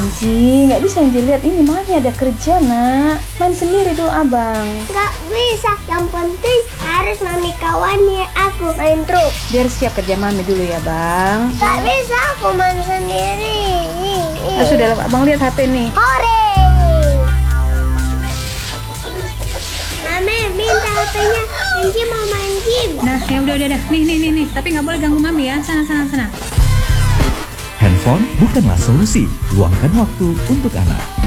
Anji, nggak bisa Anji lihat ini mami ada kerja nak. Main sendiri dulu abang. Nggak bisa, yang penting harus mami kawannya aku main truk. Biar siap kerja mami dulu ya bang. Nggak bisa aku main sendiri. Sudah abang lihat HP nih. Hore! Mami minta HP-nya, Anji mau main game. Nah ya udah. Nih. Tapi nggak boleh ganggu mami ya. Sana. Handphone bukanlah solusi. Luangkan waktu untuk anak.